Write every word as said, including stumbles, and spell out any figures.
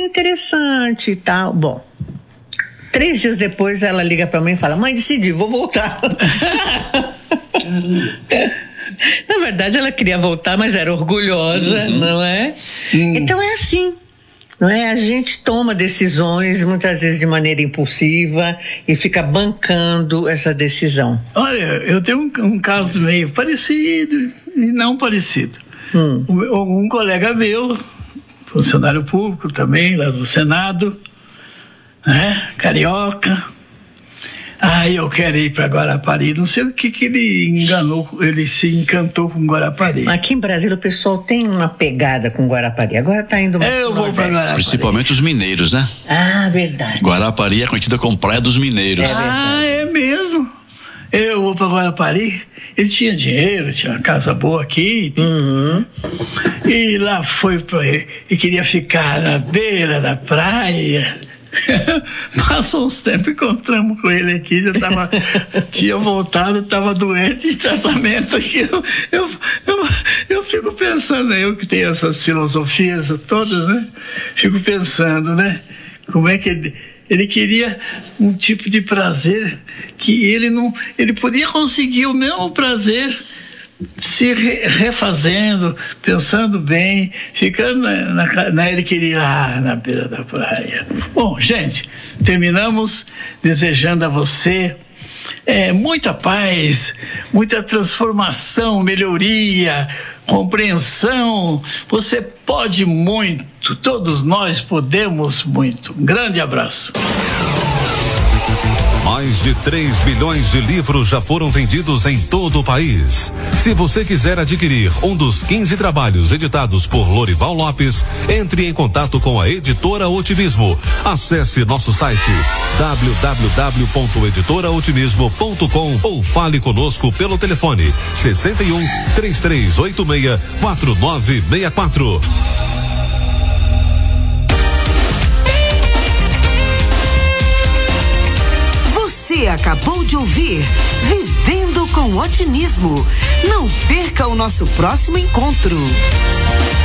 interessante e tal. Bom, três dias depois ela liga pra mãe e fala: mãe, decidi, vou voltar. Na verdade ela queria voltar, mas era orgulhosa, uhum. não é? Uhum. Então é assim, não é? A gente toma decisões muitas vezes de maneira impulsiva e fica bancando essa decisão. Olha, eu tenho um, um caso meio parecido e não parecido. Hum. Um, um colega meu, funcionário público também, lá do Senado, né? Carioca. Ah, eu quero ir para Guarapari. Não sei o que que ele enganou, ele se encantou com Guarapari. Aqui em Brasília o pessoal tem uma pegada com Guarapari. Agora tá indo mais. Eu vou para Guarapari. Principalmente os mineiros, né? Ah, verdade. Guarapari é conhecida como Praia dos Mineiros. É ah, é mesmo? Eu vou para Guarapari. Ele tinha dinheiro, tinha uma casa boa aqui. Uhum. E lá foi pra, e queria ficar na beira da praia. Passou uns tempos, encontramos com ele aqui, já tava, tinha voltado, estava doente, em tratamento aqui. Eu, eu, eu, eu fico pensando, eu que tenho essas filosofias todas, né? Fico pensando, né? Como é que ele, ele queria um tipo de prazer que ele não, ele podia conseguir o mesmo prazer se re, refazendo, pensando bem, ficando na, na, na ele queria ir lá na beira da praia. Bom, gente, terminamos desejando a você é, muita paz, muita transformação, melhoria, compreensão. Você pode muito, todos nós podemos muito. Um grande abraço. Mais de três milhões de livros já foram vendidos em todo o país. Se você quiser adquirir um dos quinze trabalhos editados por Lorival Lopes, entre em contato com a Editora Otimismo. Acesse nosso site w w w ponto editora otimismo ponto com ou fale conosco pelo telefone sessenta e um, três três oito seis, quatro nove seis quatro. Você acabou de ouvir Vivendo com Otimismo. Não perca o nosso próximo encontro.